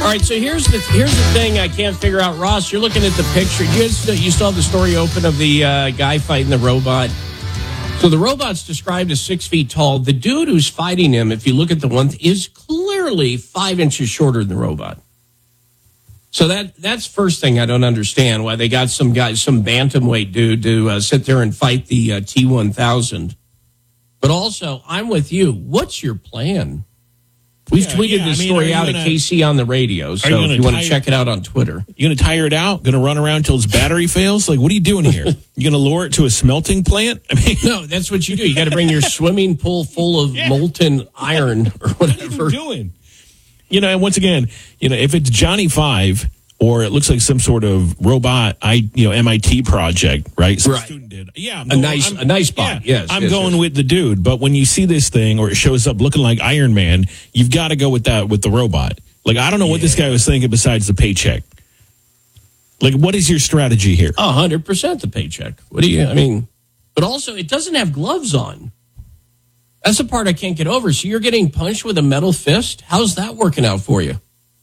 right, so here's the thing I can't figure out. Ross, you're looking at the picture. You still have the story open of the guy fighting the robot. So the robot's described as 6 feet tall. The dude who's fighting him, if you look at the one, is clearly 5 inches shorter than the robot. So that's first thing I don't understand, why they got some bantamweight dude to sit there and fight the T-1000. But also, I'm with you. What's your plan? We've tweeted this story out at KC on the radio, so if you want to check it out on Twitter. You going to tire it out? Going to run around until its battery fails? Like, what are you doing here? You going to lure it to a smelting plant? I mean, no, that's what you do. You got to bring your swimming pool full of molten iron or whatever. What are you doing? And once again, if it's Johnny Five or it looks like some sort of robot, MIT project, right? Some student did. Yeah, a nice bot. Yeah, yes, I'm going with the dude. But when you see this thing or it shows up looking like Iron Man, you've got to go with the robot. Like, I don't know what this guy was thinking besides the paycheck. Like, what is your strategy here? 100% the paycheck. But also it doesn't have gloves on. That's the part I can't get over. So you're getting punched with a metal fist? How's that working out for you?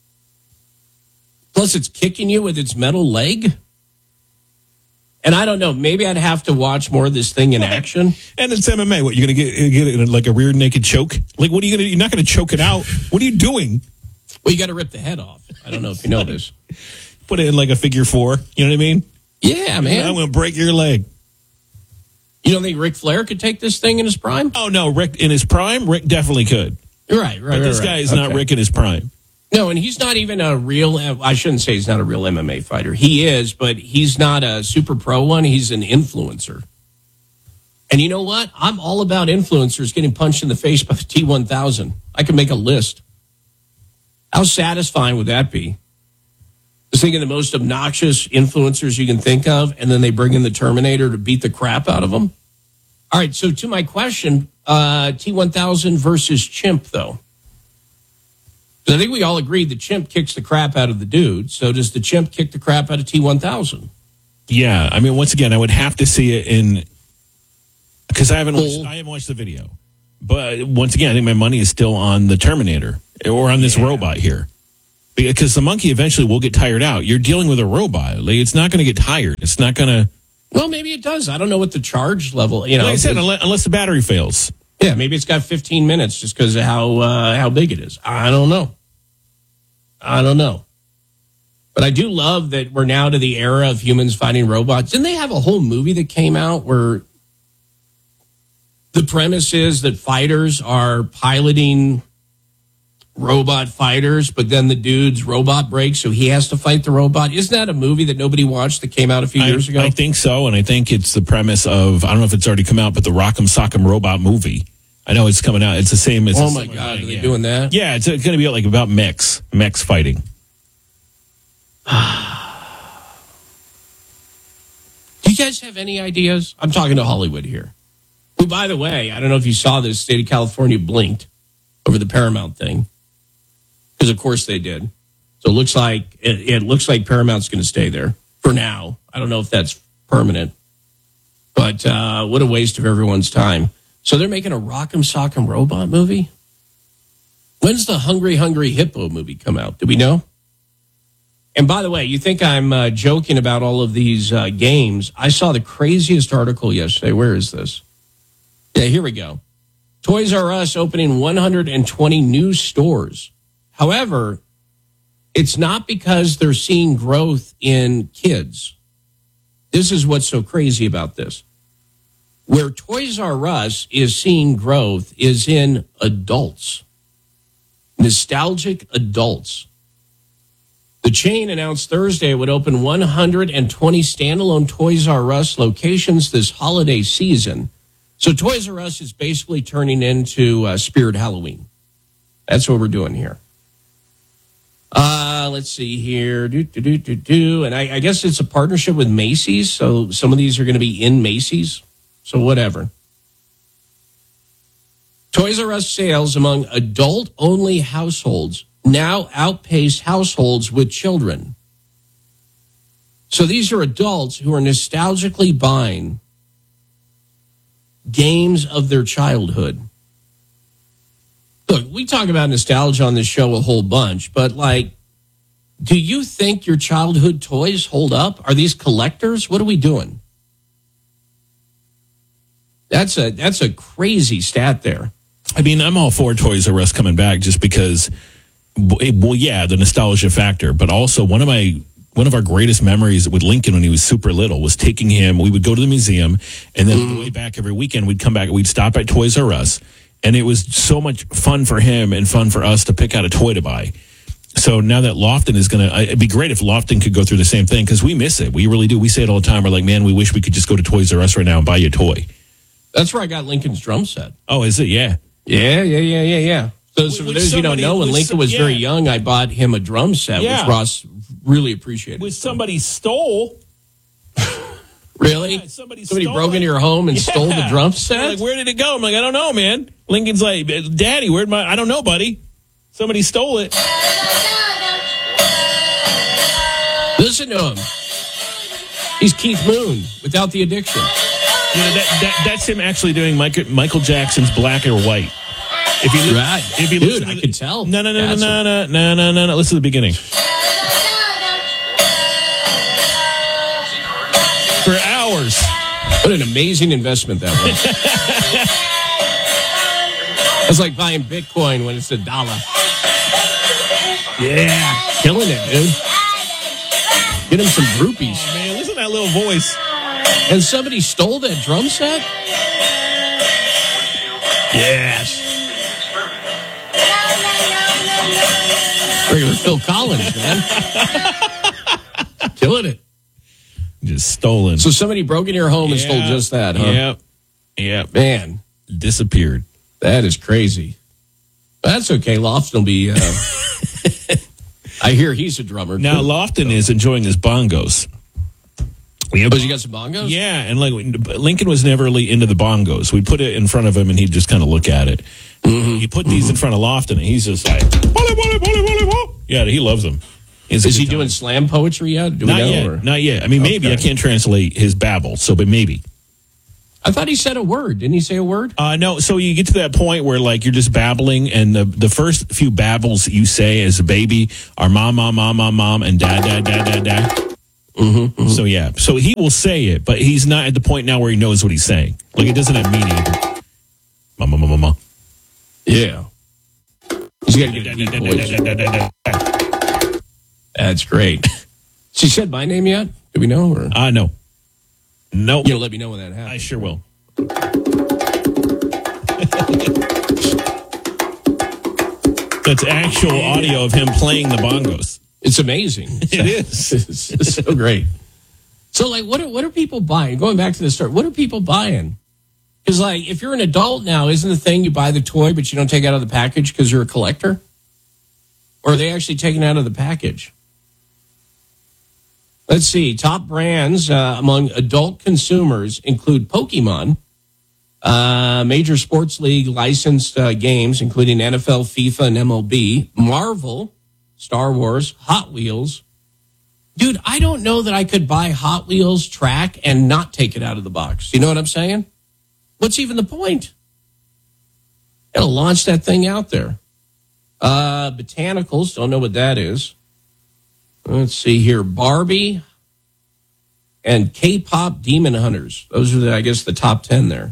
Plus, it's kicking you with its metal leg. And I don't know. Maybe I'd have to watch more of this thing in action. And it's MMA. What, you're going to get it like a rear naked choke? Like, what are you going to do? You're not going to choke it out. What are you doing? Well, you got to rip the head off. I don't know if you know this. Put it in like a figure four. You know what I mean? Yeah, man. I'm going to break your leg. You don't think Ric Flair could take this thing in his prime? Oh, no. Rick in his prime? Rick definitely could. Right. But this guy is not Rick in his prime. No, and he's not even a real, I shouldn't say he's not a real MMA fighter. He is, but he's not a super pro one. He's an influencer. And you know what? I'm all about influencers getting punched in the face by the T-1000. I can make a list. How satisfying would that be? Just thinking the most obnoxious influencers you can think of, and then they bring in the Terminator to beat the crap out of them. All right, so to my question, T-1000 versus Chimp, though. I think we all agreed the Chimp kicks the crap out of the dude. So does the Chimp kick the crap out of T-1000? Yeah, once again, I would have to see it in, because I haven't watched the video. But once again, I think my money is still on the Terminator or on this robot here, because the monkey eventually will get tired out. You're dealing with a robot; like, it's not going to get tired. It's not going to. Well, maybe it does. I don't know what the charge level. Like I said, unless the battery fails. Yeah, maybe it's got 15 minutes just because of how big it is. I don't know. But I do love that we're now to the era of humans fighting robots. Didn't they have a whole movie that came out where the premise is that fighters are piloting robot fighters, but then the dude's robot breaks, so he has to fight the robot? Isn't that a movie that nobody watched that came out a few years ago? I think so, and I think it's the premise of, I don't know if it's already come out, but the Rock'em Sock'em Robot movie. I know it's coming out. It's the same as... Oh, my God. Are they doing that? Yeah, it's going to be like about mechs fighting. Do you guys have any ideas? I'm talking to Hollywood here. Who, by the way, I don't know if you saw this, state of California blinked over the Paramount thing. Because, of course, they did. So it looks like Paramount's going to stay there for now. I don't know if that's permanent. But what a waste of everyone's time. So they're making a Rock'em Sock'em Robot movie? When's the Hungry Hungry Hippo movie come out? Do we know? And by the way, you think I'm joking about all of these games. I saw the craziest article yesterday. Where is this? Yeah, here we go. Toys R Us opening 120 new stores. However, it's not because they're seeing growth in kids. This is what's so crazy about this. Where Toys R Us is seeing growth is in adults. Nostalgic adults. The chain announced Thursday it would open 120 standalone Toys R Us locations this holiday season. So Toys R Us is basically turning into Spirit Halloween. That's what we're doing here. Let's see here. And I guess it's a partnership with Macy's. So some of these are going to be in Macy's. So whatever. Toys R Us sales among adult-only households now outpace households with children. So these are adults who are nostalgically buying games of their childhood. Look, we talk about nostalgia on this show a whole bunch, but like Do you think your childhood toys hold up? Are these collectors? What are we doing? That's a crazy stat there. I mean, I'm all for Toys R Us coming back just because, well, yeah, the nostalgia factor, but also one of our greatest memories with Lincoln when he was super little was taking him. We would go to the museum, and then on the way back every weekend, we'd come back. We'd stop at Toys R Us, and it was so much fun for him and fun for us to pick out a toy to buy. So now that Lofton is going to, it'd be great if Lofton could go through the same thing because we miss it. We really do. We say it all the time. We're like, man, we wish we could just go to Toys R Us right now and buy you a toy. That's where I got Lincoln's drum set. Oh, is it? Yeah. Yeah. So for those you don't know, when Lincoln was very young, I bought him a drum set, which Ross really appreciated. Which somebody stole. Really? Yeah, somebody broke into your home and stole the drum set? Like, where did it go? I'm like, I don't know, man. Lincoln's like, Daddy, where'd my... I don't know, buddy. Somebody stole it. Listen to him. He's Keith Moon without the addiction. You know, that's him actually doing Michael Jackson's Black or White. If you right. If you Dude, I could tell. No. Listen to the beginning. For hours. What an amazing investment that was. It's like buying Bitcoin when it's $1. Yeah, killing it, dude. Get him some groupies. Oh, man, listen to that little voice. And somebody stole that drum set? Yes. Regular Phil Collins, man. Killing it. Just stolen. So somebody broke into your home and stole just that, huh? Yep. Man. Disappeared. That is crazy. That's okay. Lofton will be... I hear he's a drummer. Now, Lofton is enjoying his bongos. You got some bongos? Yeah, and like Lincoln was never really into the bongos. We put it in front of him, and he'd just kind of look at it. You put these in front of Lofton, and he's just like, yeah, he loves them. Is he doing slam poetry yet? Do we know? Not yet. I mean, maybe. I can't translate his babble, but maybe. I thought he said a word. Didn't he say a word? No. So you get to that point where like you're just babbling, and the first few babbles you say as a baby are mom, and dad. So yeah. So he will say it, but he's not at the point now where he knows what he's saying. Like it doesn't have meaning. Mama. Yeah. He's got to get a deep voice. That's great. She said my name yet? Do we know? Or? No. Nope. You'll let me know when that happens. I sure will. That's actual audio of him playing the bongos. It's amazing. It is. It's so great. So, like, what are people buying? Going back to the start, what are people buying? Because, like, if you're an adult now, isn't the thing you buy the toy, but you don't take it out of the package because you're a collector? Or are they actually taking it out of the package? Let's see. Top brands among adult consumers include Pokemon, major sports league licensed games, including NFL, FIFA, and MLB, Marvel, Star Wars, Hot Wheels. Dude, I don't know that I could buy Hot Wheels track and not take it out of the box. You know what I'm saying? What's even the point? Gotta launch that thing out there. Botanicals, don't know what that is. Let's see here. Barbie and K-pop Demon Hunters. Those are, I guess, the top 10 there.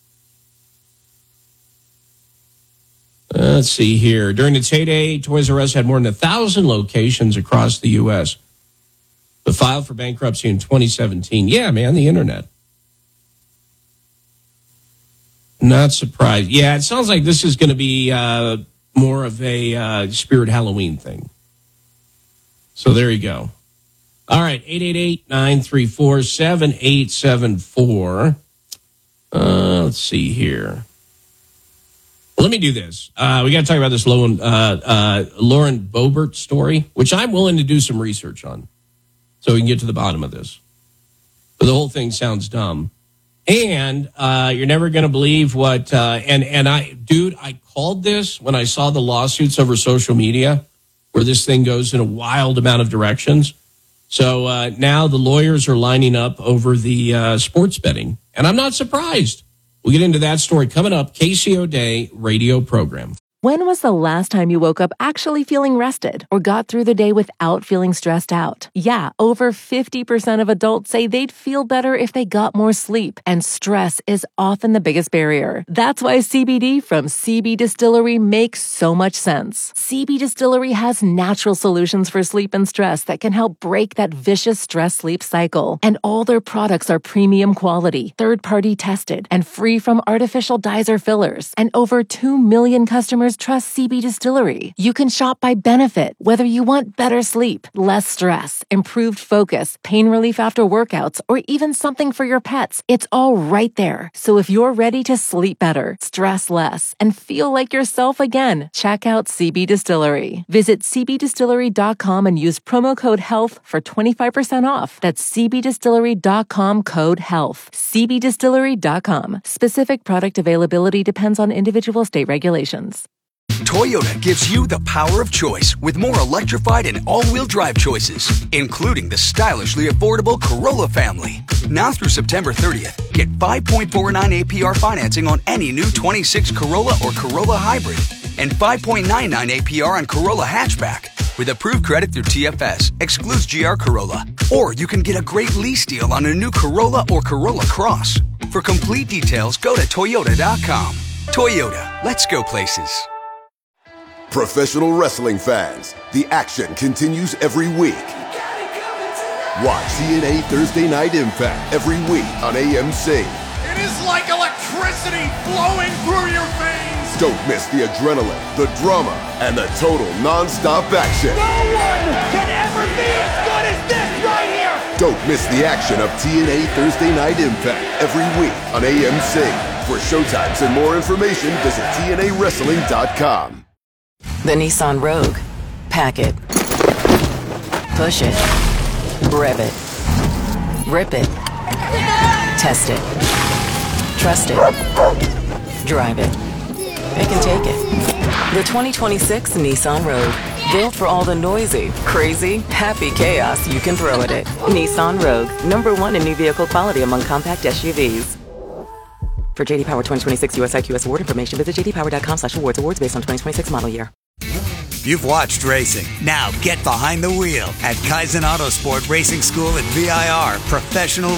Let's see here. During its heyday, Toys R Us had more than 1,000 locations across the U.S. But filed for bankruptcy in 2017. Yeah, man, the internet. Not surprised. Yeah, it sounds like this is going to be more of a Spirit Halloween thing. So there you go. All right, 888-934-7874. Let's see here. Let me do this. We got to talk about this Lauren Boebert story, which I'm willing to do some research on so we can get to the bottom of this. But the whole thing sounds dumb. And you're never going to believe what, I called this when I saw the lawsuits over social media where this thing goes in a wild amount of directions. So now the lawyers are lining up over the sports betting. And I'm not surprised. We'll get into that story coming up. Casey O'Day radio program. When was the last time you woke up actually feeling rested or got through the day without feeling stressed out? Yeah, over 50% of adults say they'd feel better if they got more sleep, and stress is often the biggest barrier. That's why CBD from CB Distillery makes so much sense. CB Distillery has natural solutions for sleep and stress that can help break that vicious stress-sleep cycle. And all their products are premium quality, third-party tested, and free from artificial dyes or fillers. And over 2 million customers trust CB Distillery. You can shop by benefit, whether you want better sleep, less stress, improved focus, pain relief after workouts, or even something for your pets. It's all right there. So if you're ready to sleep better, stress less, and feel like yourself again, check out CB Distillery. Visit cbdistillery.com and use promo code HEALTH for 25% off. That's cbdistillery.com, code HEALTH. cbdistillery.com. Specific product availability depends on individual state regulations. Toyota gives you the power of choice with more electrified and all-wheel drive choices, including the stylishly affordable Corolla family. Now through September 30th, get 5.49 APR financing on any new 26 Corolla or Corolla Hybrid and 5.99 APR on Corolla Hatchback. With approved credit through TFS, excludes GR Corolla. Or you can get a great lease deal on a new Corolla or Corolla Cross. For complete details, go to Toyota.com. Toyota, let's go places. Professional wrestling fans, the action continues every week. Watch TNA Thursday Night Impact every week on AMC. It is like electricity flowing through your veins. Don't miss the adrenaline, the drama, and the total non-stop action. No one can ever be as good as this right here. Don't miss the action of TNA Thursday Night Impact every week on AMC. For showtimes and more information, visit TNAWrestling.com. The Nissan Rogue. Pack it. Push it. Rev it. Rip it. Test it. Trust it. Drive it. It can take it. The 2026 Nissan Rogue. Built for all the noisy, crazy, happy chaos you can throw at it. Nissan Rogue. #1 in new vehicle quality among compact SUVs. For JD Power 2026 US IQS award information, visit jdpower.com/awards. Awards based on 2026 model year. You've watched racing. Now get behind the wheel at Kaizen Autosport Racing School at VIR. Professional